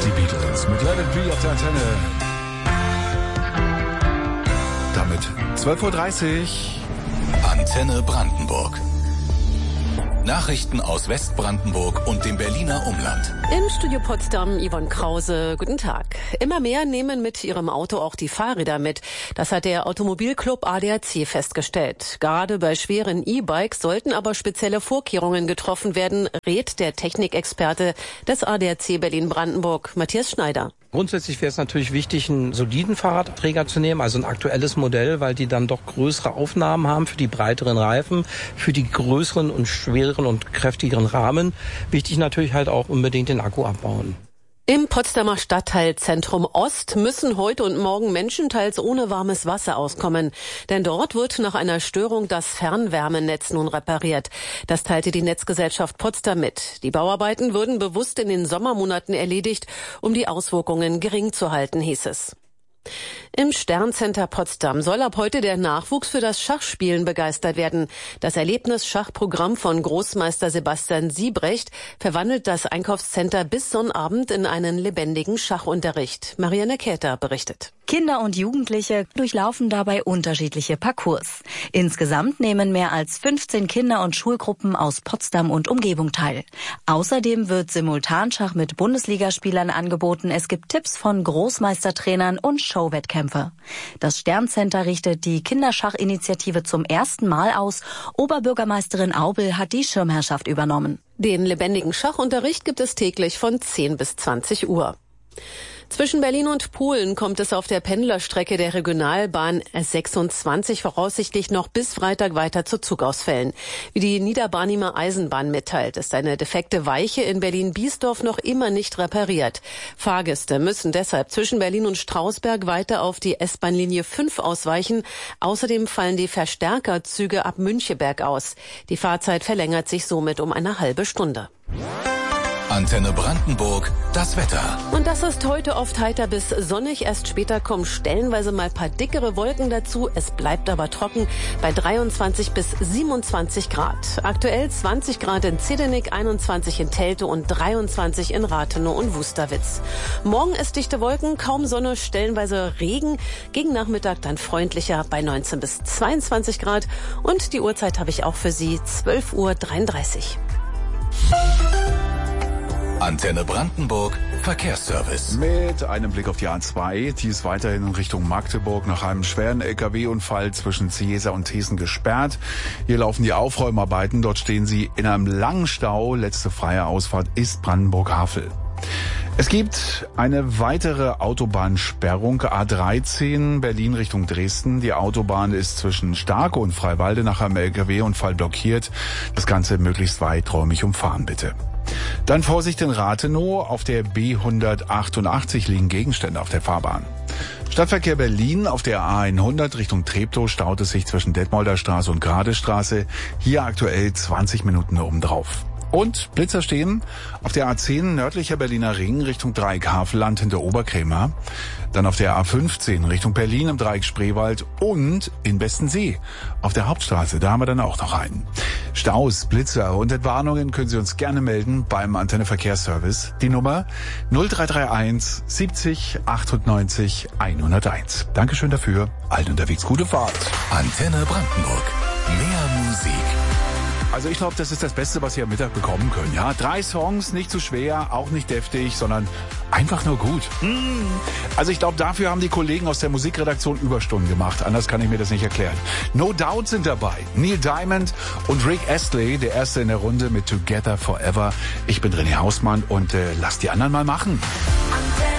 Die Beatles mit Let It Be auf der Antenne. Damit 12.30 Uhr. Antenne Brandenburg. Nachrichten aus Westbrandenburg und dem Berliner Umland. Im Studio Potsdam Yvonne Krause, guten Tag. Immer mehr nehmen mit ihrem Auto auch die Fahrräder mit. Das hat der Automobilclub ADAC festgestellt. Gerade bei schweren E-Bikes sollten aber spezielle Vorkehrungen getroffen werden, rät der Technikexperte des ADAC Berlin-Brandenburg, Matthias Schneider. Grundsätzlich wäre es natürlich wichtig, einen soliden Fahrradträger zu nehmen, also ein aktuelles Modell, weil die dann doch größere Aufnahmen haben für die breiteren Reifen, für die größeren und schwereren und kräftigeren Rahmen. Wichtig natürlich halt auch unbedingt den Akku abbauen. Im Potsdamer Stadtteilzentrum Ost müssen heute und morgen Menschen teils ohne warmes Wasser auskommen. Denn dort wird nach einer Störung das Fernwärmenetz nun repariert. Das teilte die Netzgesellschaft Potsdam mit. Die Bauarbeiten würden bewusst in den Sommermonaten erledigt, um die Auswirkungen gering zu halten, hieß es. Im Sterncenter Potsdam soll ab heute der Nachwuchs für das Schachspielen begeistert werden. Das Erlebnis-Schachprogramm von Großmeister Sebastian Siebrecht verwandelt das Einkaufscenter bis Sonnabend in einen lebendigen Schachunterricht. Marianne Käther berichtet. Kinder und Jugendliche durchlaufen dabei unterschiedliche Parcours. Insgesamt nehmen mehr als 15 Kinder- und Schulgruppen aus Potsdam und Umgebung teil. Außerdem wird Simultanschach mit Bundesligaspielern angeboten. Es gibt Tipps von Großmeistertrainern und Showwettkämpfe. Das Sterncenter richtet die Kinderschachinitiative zum ersten Mal aus. Oberbürgermeisterin Aubel hat die Schirmherrschaft übernommen. Den lebendigen Schachunterricht gibt es täglich von 10 bis 20 Uhr. Zwischen Berlin und Polen kommt es auf der Pendlerstrecke der Regionalbahn S26 voraussichtlich noch bis Freitag weiter zu Zugausfällen. Wie die Niederbarnimer Eisenbahn mitteilt, ist eine defekte Weiche in Berlin-Biesdorf noch immer nicht repariert. Fahrgäste müssen deshalb zwischen Berlin und Strausberg weiter auf die S-Bahn-Linie 5 ausweichen. Außerdem fallen die Verstärkerzüge ab Müncheberg aus. Die Fahrzeit verlängert sich somit um eine halbe Stunde. Antenne Brandenburg, das Wetter. Und das ist heute oft heiter bis sonnig. Erst später kommen stellenweise mal ein paar dickere Wolken dazu. Es bleibt aber trocken bei 23 bis 27 Grad. Aktuell 20 Grad in Zedenik, 21 in Telte und 23 in Rathenow und Wusterwitz. Morgen ist dichte Wolken, kaum Sonne, stellenweise Regen. Gegen Nachmittag dann freundlicher bei 19 bis 22 Grad. Und die Uhrzeit habe ich auch für Sie, 12.33 Uhr. Antenne Brandenburg, Verkehrsservice. Mit einem Blick auf die A2, die ist weiterhin in Richtung Magdeburg nach einem schweren LKW-Unfall zwischen Ciesa und Thesen gesperrt. Hier laufen die Aufräumarbeiten, dort stehen sie in einem langen Stau. Letzte freie Ausfahrt ist Brandenburg-Havel. Es gibt eine weitere Autobahnsperrung, A13, Berlin Richtung Dresden. Die Autobahn ist zwischen Starke und Freiwalde nach einem LKW-Unfall blockiert. Das Ganze möglichst weiträumig umfahren, bitte. Dann Vorsicht in Rathenow, auf der B188 liegen Gegenstände auf der Fahrbahn. Stadtverkehr Berlin auf der A100 Richtung Treptow staut es sich zwischen Detmolder Straße und Gradestraße. Hier aktuell 20 Minuten obendrauf. Und Blitzer stehen auf der A10 nördlicher Berliner Ring Richtung Dreieck Havelland hinter Oberkrämer. Dann auf der A15 Richtung Berlin im Dreieck Spreewald und in Bestensee auf der Hauptstraße. Da haben wir dann auch noch einen. Staus, Blitzer und Entwarnungen können Sie uns gerne melden beim Antenne Verkehrsservice. Die Nummer 0331 70 98 101. Dankeschön dafür. Allen unterwegs gute Fahrt. Antenne Brandenburg. Mehr Musik. Also ich glaube, das ist das Beste, was Sie am Mittag bekommen können. Ja, 3 Songs, nicht zu schwer, auch nicht deftig, sondern einfach nur gut. Also ich glaube, dafür haben die Kollegen aus der Musikredaktion Überstunden gemacht. Anders kann ich mir das nicht erklären. No Doubt sind dabei. Neil Diamond und Rick Astley, der Erste in der Runde mit Together Forever. Ich bin René Hausmann und lass die anderen mal machen.